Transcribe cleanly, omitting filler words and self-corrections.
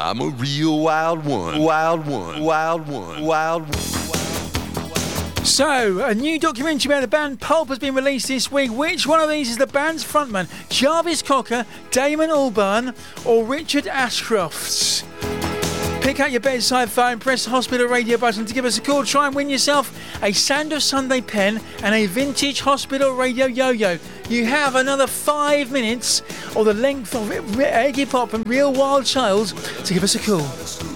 I'm a real wild one. Wild one. Wild one. Wild one. So, a new documentary about the band Pulp has been released this week. Which one of these is the band's frontman? Jarvis Cocker, Damon Albarn, or Richard Ashcroft? Pick out your bedside phone, press the hospital radio button to give us a call. Try and win yourself a Sandor Sunday pen and a vintage hospital radio yo-yo. You have another 5 minutes or the length of Iggy Pop and Real Wild Child to give us a call.